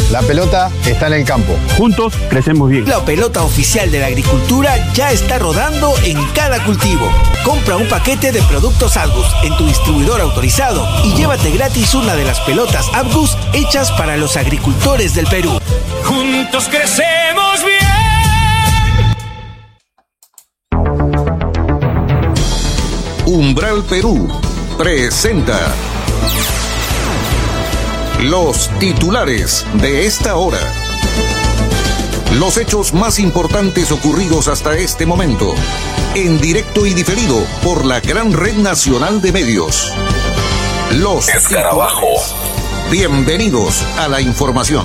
La pelota está en el campo. Juntos crecemos bien. La pelota oficial de la agricultura ya está rodando en cada cultivo. Compra un paquete de productos Abgus en tu distribuidor autorizado y llévate gratis una de las pelotas Abgus hechas para los agricultores del Perú. Juntos crecemos bien. Umbral Perú presenta los titulares de esta hora. Los hechos más importantes ocurridos hasta este momento, en directo y diferido por la gran red nacional de medios. Los Escarabajo. titulares. Bienvenidos a la información.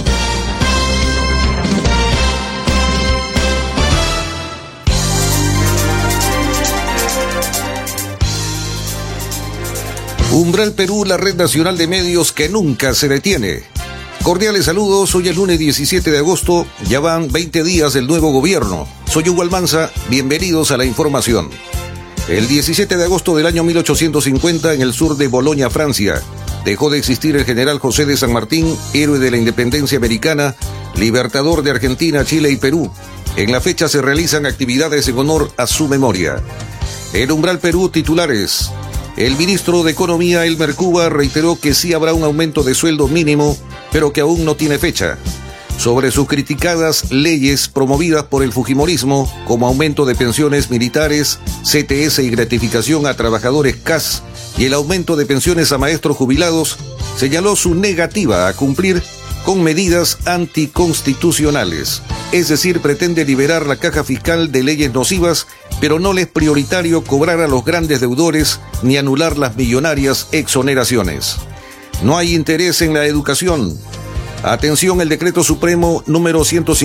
Umbral Perú, la red nacional de medios que nunca se detiene. Cordiales saludos, hoy es lunes 17 de agosto, ya van 20 días del nuevo gobierno. Soy Hugo Almanza, bienvenidos a la información. El 17 de agosto del año 1850, en el sur de Bolonia, Francia, dejó de existir el general José de San Martín, héroe de la independencia americana, libertador de Argentina, Chile y Perú. En la fecha se realizan actividades en honor a su memoria. En Umbral Perú, titulares. El ministro de Economía, Elmer Cuba, reiteró que sí habrá un aumento de sueldo mínimo, pero que aún no tiene fecha. Sobre sus criticadas leyes promovidas por el fujimorismo, como aumento de pensiones militares, CTS y gratificación a trabajadores CAS, y el aumento de pensiones a maestros jubilados, señaló su negativa a cumplir con medidas anticonstitucionales. Es decir, pretende liberar la caja fiscal de leyes nocivas, pero no le es prioritario cobrar a los grandes deudores ni anular las millonarias exoneraciones. No hay interés en la educación. Atención, el Decreto Supremo número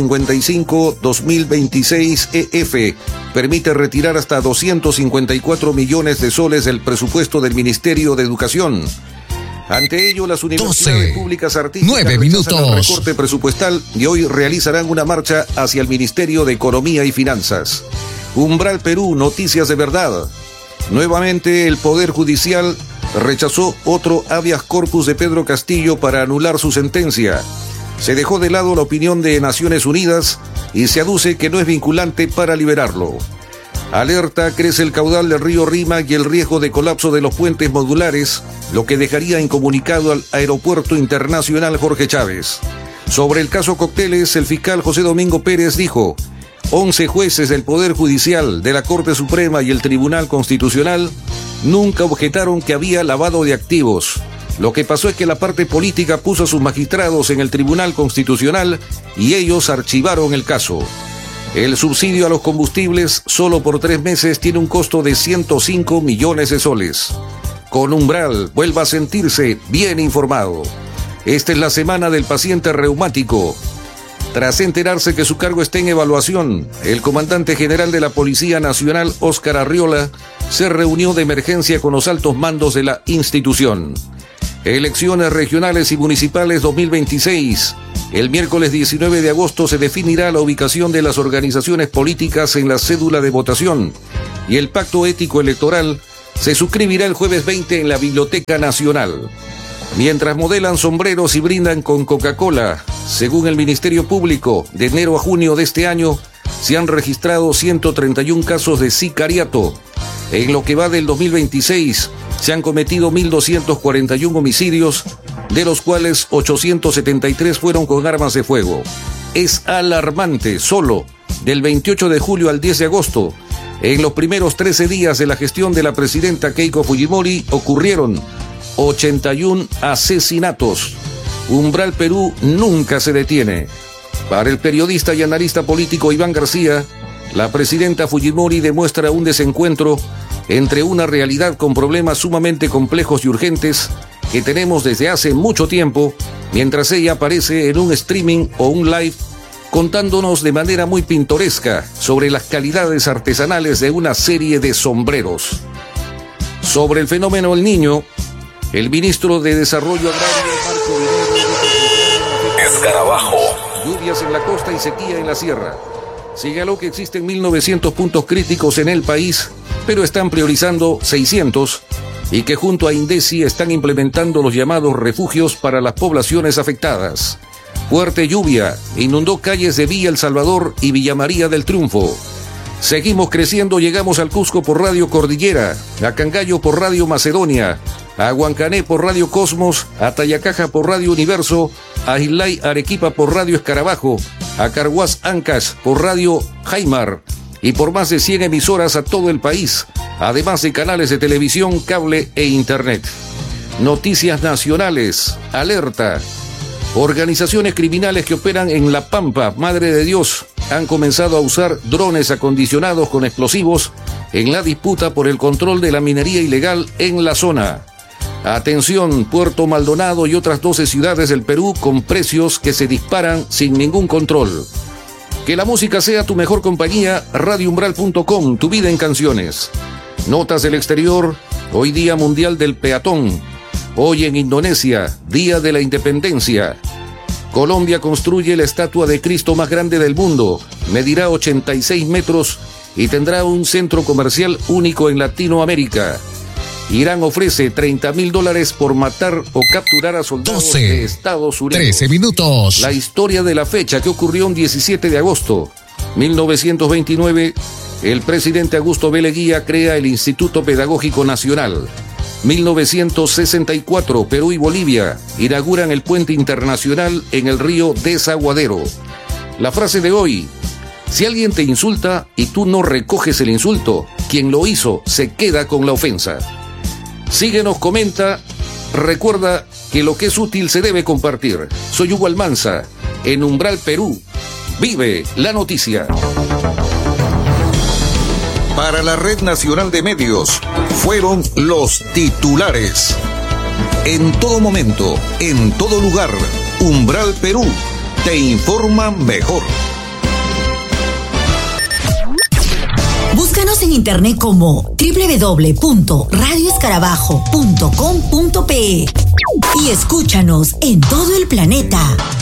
155/2026 permite retirar hasta 254 millones de soles del presupuesto del Ministerio de Educación. Ante ello, las universidades públicas artísticas rechazan el recorte presupuestal y hoy realizarán una marcha hacia el Ministerio de Economía y Finanzas. Umbral Perú, noticias de verdad. Nuevamente, el Poder Judicial rechazó otro habeas corpus de Pedro Castillo para anular su sentencia. Se dejó de lado la opinión de Naciones Unidas y se aduce que no es vinculante para liberarlo. Alerta, crece el caudal del río Rímac y el riesgo de colapso de los puentes modulares, lo que dejaría incomunicado al Aeropuerto Internacional Jorge Chávez. Sobre el caso Cócteles, el fiscal José Domingo Pérez dijo: 11 jueces del Poder Judicial, de la Corte Suprema y el Tribunal Constitucional nunca objetaron que había lavado de activos. Lo que pasó es que la parte política puso a sus magistrados en el Tribunal Constitucional y ellos archivaron el caso. El subsidio a los combustibles solo por 3 meses tiene un costo de 105 millones de soles. Con Umbral, vuelva a sentirse bien informado. Esta es la semana del paciente reumático. Tras enterarse que su cargo está en evaluación, el comandante general de la Policía Nacional, Óscar Arriola, se reunió de emergencia con los altos mandos de la institución. Elecciones regionales y municipales 2026. El miércoles 19 de agosto se definirá la ubicación de las organizaciones políticas en la cédula de votación y el pacto ético electoral se suscribirá el jueves 20 en la Biblioteca Nacional. Mientras modelan sombreros y brindan con Coca-Cola, según el Ministerio Público, de enero a junio de este año se han registrado 131 casos de sicariato. En lo que va del 2026 se han cometido 1.241 homicidios, de los cuales 873 fueron con armas de fuego. Es alarmante, solo del 28 de julio al 10 de agosto, en los primeros 13 días de la gestión de la presidenta Keiko Fujimori, ocurrieron 81 asesinatos. Umbral Perú nunca se detiene. Para el periodista y analista político Iván García, la presidenta Fujimori demuestra un desencuentro entre una realidad con problemas sumamente complejos y urgentes que tenemos desde hace mucho tiempo, mientras ella aparece en un streaming o un live contándonos de manera muy pintoresca sobre las calidades artesanales de una serie de sombreros. Sobre el fenómeno El Niño, el ministro de Desarrollo Agrario, Marco Vinero, Escarabajo. Lluvias en la costa y sequía en la sierra. Señaló que existen 1.900 puntos críticos en el país, pero están priorizando 600 y que junto a INDECI están implementando los llamados refugios para las poblaciones afectadas. Fuerte lluvia inundó calles de Villa El Salvador y Villa María del Triunfo. Seguimos creciendo, llegamos al Cusco por Radio Cordillera, a Cangallo por Radio Macedonia, a Huancané por Radio Cosmos, a Tayacaja por Radio Universo, a Islay Arequipa por Radio Escarabajo, a Carhuaz Ancash por Radio Jaimar y por más de 100 emisoras a todo el país, además de canales de televisión, cable e internet. Noticias nacionales, alerta. Organizaciones criminales que operan en La Pampa, Madre de Dios, han comenzado a usar drones acondicionados con explosivos en la disputa por el control de la minería ilegal en la zona. Atención, Puerto Maldonado y otras 12 ciudades del Perú con precios que se disparan sin ningún control. Que la música sea tu mejor compañía, radioumbral.com, tu vida en canciones. Notas del exterior, hoy Día Mundial del Peatón. Hoy en Indonesia, Día de la Independencia. Colombia construye la estatua de Cristo más grande del mundo. Medirá 86 metros y tendrá un centro comercial único en Latinoamérica. Irán ofrece $30,000 por matar o capturar a soldados de Estados Unidos. 13 minutos. La historia de la fecha que ocurrió un 17 de agosto. 1929, el presidente Augusto B. Leguía crea el Instituto Pedagógico Nacional. 1964, Perú y Bolivia inauguran el puente internacional en el río Desaguadero. La frase de hoy: si alguien te insulta y tú no recoges el insulto, quien lo hizo se queda con la ofensa. Síguenos, comenta, recuerda que lo que es útil se debe compartir. Soy Hugo Almanza, en Umbral Perú. Vive la noticia. Para la Red Nacional de Medios, fueron los titulares. En todo momento, en todo lugar, Umbral Perú te informa mejor. Búscanos en internet como www.radioescarabajo.com.pe y escúchanos en todo el planeta.